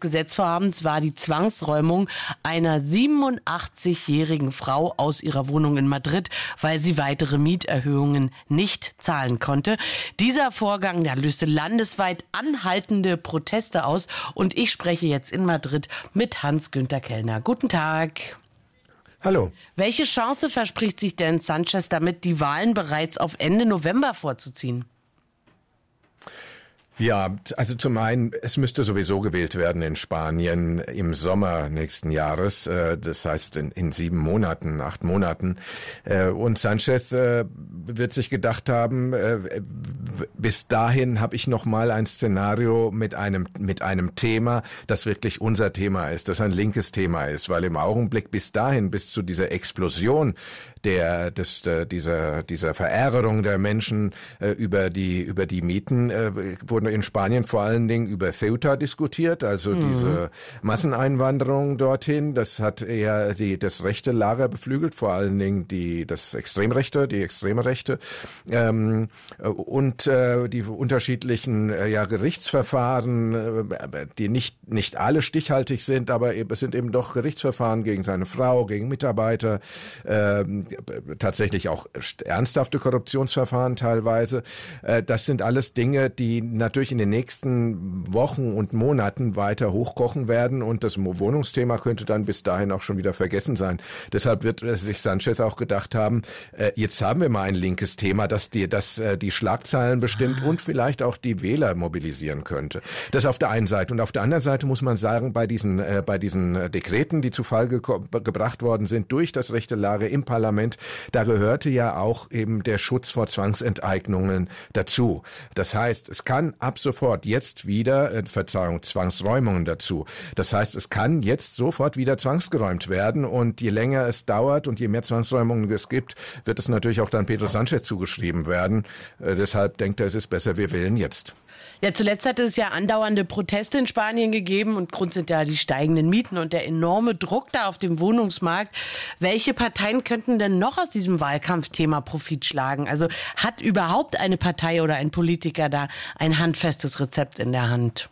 Gesetzvorhabens war die Zwangsräumung einer 87-jährigen Frau aus ihrer Wohnung in Madrid, weil sie weitere Mieterhöhungen nicht zahlen konnte. Dieser Vorgang, der löste landesweit anhaltende Proteste aus. Und ich spreche jetzt in Madrid mit Hans-Günther Kellner. Guten Tag. Hallo. Welche Chance verspricht sich denn Sánchez damit, die Wahlen bereits auf Ende November vorzuziehen? Ja, also zum einen, es müsste sowieso gewählt werden in Spanien im Sommer nächsten Jahres, das heißt in 7 Monaten, 8 Monaten. Und Sánchez wird sich gedacht haben, bis dahin habe ich noch mal ein Szenario mit einem Thema, das wirklich unser Thema ist, das ein linkes Thema ist, weil im Augenblick bis dahin, bis zu dieser Explosion dieser Verärgerung der Menschen über die Mieten, wurden in Spanien vor allen Dingen über Ceuta diskutiert, also diese Masseneinwanderung dorthin. Das hat eher das rechte Lager beflügelt, vor allen Dingen die extreme Rechte, und die unterschiedlichen Gerichtsverfahren, die nicht alle stichhaltig sind, aber es sind eben doch Gerichtsverfahren gegen seine Frau, gegen Mitarbeiter, tatsächlich auch ernsthafte Korruptionsverfahren teilweise. Das sind alles Dinge, die natürlich in den nächsten Wochen und Monaten weiter hochkochen werden und das Wohnungsthema könnte dann bis dahin auch schon wieder vergessen sein. Deshalb wird sich Sánchez auch gedacht haben, jetzt haben wir mal ein linkes Thema, das die Schlagzeilen bestimmt und vielleicht auch die Wähler mobilisieren könnte. Das auf der einen Seite. Und auf der anderen Seite muss man sagen, bei diesen Dekreten, die zu Fall gebracht worden sind durch das rechte Lager im Parlament, da gehörte ja auch eben der Schutz vor Zwangsenteignungen dazu. Das heißt, es kann ab sofort jetzt wieder, Zwangsräumungen dazu. Das heißt, es kann jetzt sofort wieder zwangsgeräumt werden und je länger es dauert und je mehr Zwangsräumungen es gibt, wird es natürlich auch dann Pedro Sánchez zugeschrieben werden. Deshalb denkt er, es ist besser, wir wählen jetzt. Ja, zuletzt hat es ja andauernde Proteste in Spanien gegeben und Grund sind ja die steigenden Mieten und der enorme Druck da auf dem Wohnungsmarkt. Welche Parteien könnten denn noch aus diesem Wahlkampfthema Profit schlagen? Also hat überhaupt eine Partei oder ein Politiker da ein handfestes Rezept in der Hand?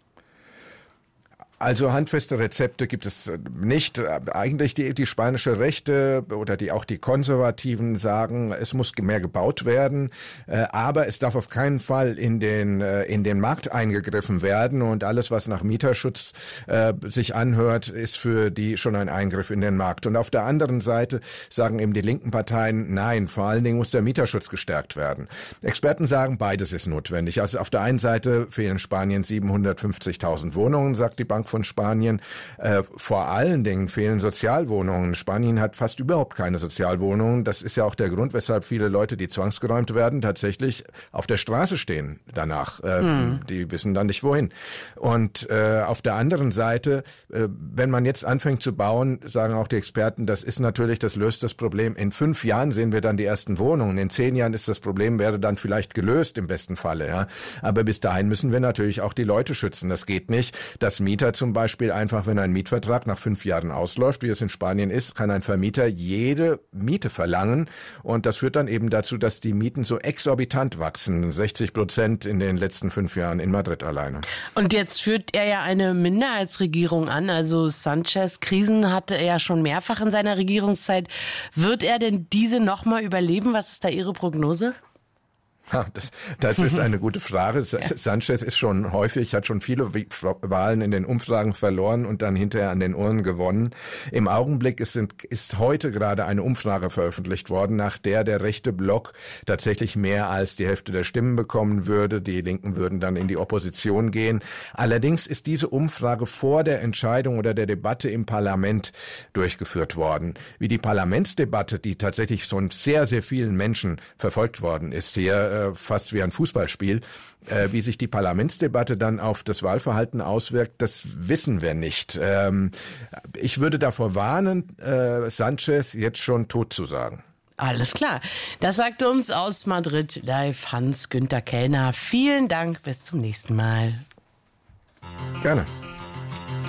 Also handfeste Rezepte gibt es nicht. Eigentlich die spanische Rechte oder auch die Konservativen sagen, es muss mehr gebaut werden, aber es darf auf keinen Fall in den Markt eingegriffen werden und alles, was nach Mieterschutz sich anhört, ist für die schon ein Eingriff in den Markt. Und auf der anderen Seite sagen eben die linken Parteien, nein, vor allen Dingen muss der Mieterschutz gestärkt werden. Experten sagen, beides ist notwendig. Also auf der einen Seite fehlen Spanien 750.000 Wohnungen, sagt die Bank von Spanien. Vor allen Dingen fehlen Sozialwohnungen. Spanien hat fast überhaupt keine Sozialwohnungen. Das ist ja auch der Grund, weshalb viele Leute, die zwangsgeräumt werden, tatsächlich auf der Straße stehen danach. Die wissen dann nicht, wohin. Und auf der anderen Seite, wenn man jetzt anfängt zu bauen, sagen auch die Experten, das löst das Problem. In 5 Jahren sehen wir dann die ersten Wohnungen. In 10 Jahren ist das Problem, wäre dann vielleicht gelöst im besten Falle. Ja. Aber bis dahin müssen wir natürlich auch die Leute schützen. Das geht nicht, dass Mieter zum Beispiel einfach, wenn ein Mietvertrag nach 5 Jahren ausläuft, wie es in Spanien ist, kann ein Vermieter jede Miete verlangen. Und das führt dann eben dazu, dass die Mieten so exorbitant wachsen. 60% in den letzten 5 Jahren in Madrid alleine. Und jetzt führt er ja eine Minderheitsregierung an. Also Sánchez, Krisen hatte er ja schon mehrfach in seiner Regierungszeit. Wird er denn diese nochmal überleben? Was ist da Ihre Prognose? Das ist eine gute Frage. Sánchez hat schon viele Wahlen in den Umfragen verloren und dann hinterher an den Urnen gewonnen. Im Augenblick ist heute gerade eine Umfrage veröffentlicht worden, nach der rechte Block tatsächlich mehr als die Hälfte der Stimmen bekommen würde. Die Linken würden dann in die Opposition gehen. Allerdings ist diese Umfrage vor der Entscheidung oder der Debatte im Parlament durchgeführt worden. Wie die Parlamentsdebatte, die tatsächlich von sehr, sehr vielen Menschen verfolgt worden ist, hier fast wie ein Fußballspiel. Wie sich die Parlamentsdebatte dann auf das Wahlverhalten auswirkt, das wissen wir nicht. Ich würde davor warnen, Sánchez jetzt schon tot zu sagen. Alles klar. Das sagte uns aus Madrid live Hans-Günther Kellner. Vielen Dank, bis zum nächsten Mal. Gerne.